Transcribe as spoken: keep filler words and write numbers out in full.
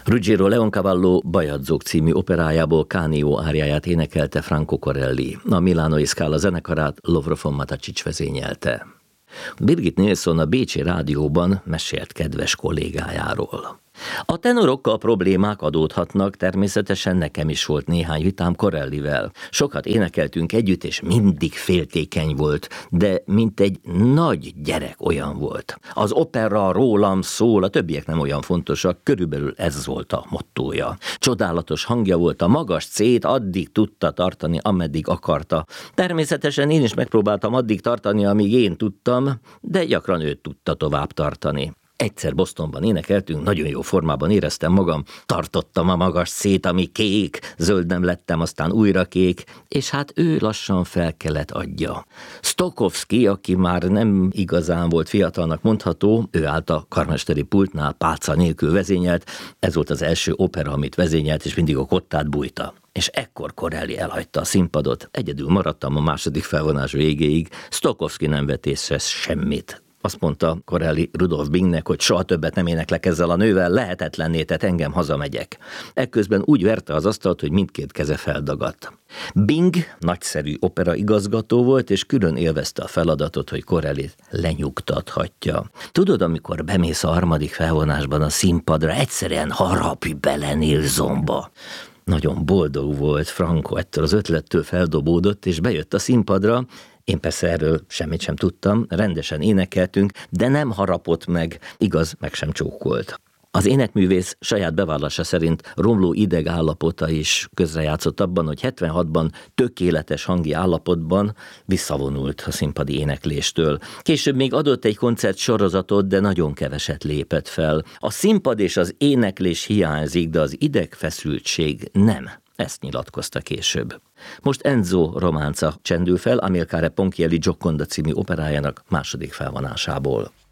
Ruggiero Leoncavallo Bajadzók című operájából Canio áriáját énekelte Franco Corelli. A Milánói Scala zenekarát Lovro von Matačić vezényelte. Birgit Nilsson a bécsi rádióban mesélt kedves kollégájáról. A tenorokkal problémák adódhatnak, természetesen nekem is volt néhány vitám Corellivel. Sokat énekeltünk együtt, és mindig féltékeny volt, de mint egy nagy gyerek olyan volt. Az opera rólam szól, a többiek nem olyan fontosak, körülbelül ez volt a mottója. Csodálatos hangja volt, a magas C-t addig tudta tartani, ameddig akarta. Természetesen én is megpróbáltam addig tartani, amíg én tudtam, de gyakran őt tudta tovább tartani. Egyszer Bostonban énekeltünk, nagyon jó formában éreztem magam, tartottam a magas szét, ami kék, zöld nem lettem, aztán újra kék, és hát ő lassan fel kellett adja. Stokowski, aki már nem igazán volt fiatalnak mondható, ő állt a karmesteri pultnál, pálca nélkül vezényelt, ez volt az első opera, amit vezényelt, és mindig a kottát bújta. És ekkor Corelli elhagyta a színpadot, egyedül maradtam a második felvonás végéig, Stokowski nem vett észre semmit. Azt mondta Corelli Rudolf Bingnek, hogy soha többet nem éneklek ezzel a nővel, lehetetlenné tett, engem hazamegyek. Ekközben úgy verte az asztalt, hogy mindkét keze feldagadt. Bing nagyszerű opera igazgató volt, és külön élvezte a feladatot, hogy Corellit lenyugtathatja. Tudod, amikor bemész a harmadik felvonásban a színpadra, egyszerűen harapj bele Nilssonba. Nagyon boldog volt Franco, ettől az ötlettől feldobódott, és bejött a színpadra. Én persze erről semmit sem tudtam, rendesen énekeltünk, de nem harapott meg, igaz, meg sem csókolt. Az énekművész saját bevallása szerint romló ideg állapota is közrejátszott abban, hogy hetvenhatban tökéletes hangi állapotban visszavonult a színpadi énekléstől. Később még adott egy koncert sorozatot, de nagyon keveset lépett fel. A színpad és az éneklés hiányzik, de az idegfeszültség nem. Ezt nyilatkozta később. Most Enzo románca csendül fel Amilcare Ponchielli Gioconda című operájának második felvonásából.